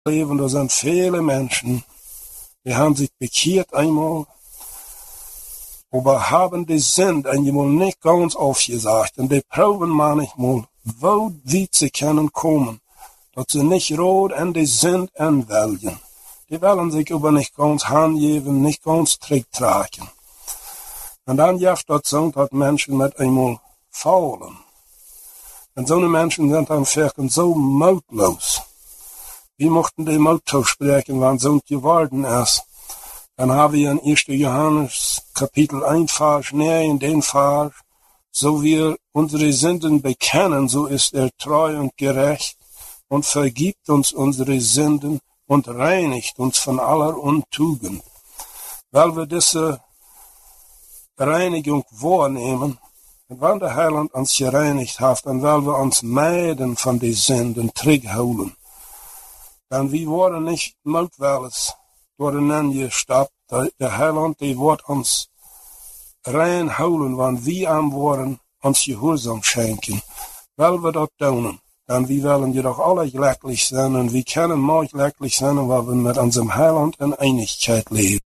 Leben, da sind viele Menschen, die haben sich bekehrt einmal, aber haben die Sünde einmal nicht ganz aufgesagt. Und die proben manchmal, wo weit sie können kommen, dass sie nicht rot an die Sünde anwählen. Die wollen sich aber nicht ganz hingeben, nicht ganz zurücktragen. Und dann gibt es so, dass Menschen mit einmal fallen. Und so eine Menschen sind dann vielleicht so mautlos. Wir mochten die Maut sprechen, wann so geworden ist. Dann haben wir in 1. Johannes Kapitel 1, Vers 9, den Vers, so wir unsere Sünden bekennen, so ist treu und gerecht und vergibt uns unsere Sünden und reinigt uns von aller Untugend. Weil wir diese Reinigung wahrnehmen, und wenn der Heiland uns gereinigt hat, dann wollen wir uns meiden von den Sünden zurückholen. Denn wir worden nicht mutwillig worden gestappt. Der Heiland, die wird uns reinholen, wenn wir am worden uns Gehorsam schenken. Weil wir das tun, denn wir wollen jedoch alle glücklich sein und wir können nur glücklich sein, weil wir mit unserem Heiland in Einigkeit leben.